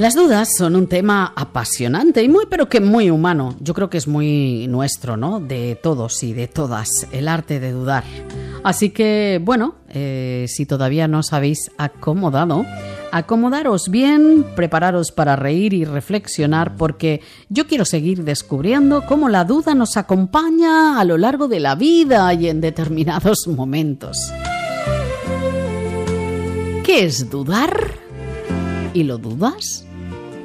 Las dudas son un tema apasionante y muy humano. Yo creo que es muy nuestro, ¿no? De todos y de todas, el arte de dudar. Así que, bueno, si todavía no os habéis acomodado, acomodaros bien, prepararos para reír y reflexionar, porque yo quiero seguir descubriendo cómo la duda nos acompaña a lo largo de la vida y en determinados momentos. ¿Qué es dudar? ¿Y lo dudas?